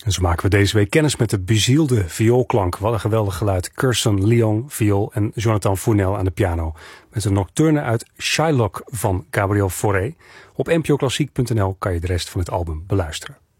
En zo maken we deze week kennis met de bezielde vioolklank. Wat een geweldig geluid. Curson Leong viool en Jonathan Fournel aan de piano. Met een nocturne uit Shylock van Gabriel Fauré. Op npoklassiek.nl kan je de rest van het album beluisteren.